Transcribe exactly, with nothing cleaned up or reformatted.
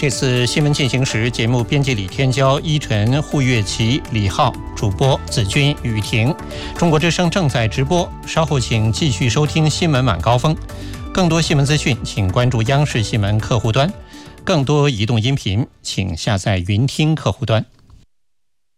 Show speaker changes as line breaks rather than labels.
这次新闻进行时，节目编辑李天骄、依晨、胡月琪、李浩，主播子君、雨婷。中国之声正在直播，稍后请继续收听新闻晚高峰。更多新闻资讯，请关注央视新闻客户端。更多移动音频，请下载云听客户端。